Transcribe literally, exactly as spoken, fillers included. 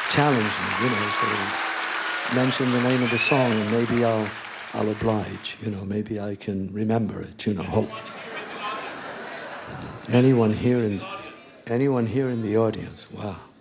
challenge me, you know, so mention the name of the song and maybe I'll, I'll oblige, you know, maybe I can remember it, you know. Hope. Anyone here in, anyone here in the audience? Wow.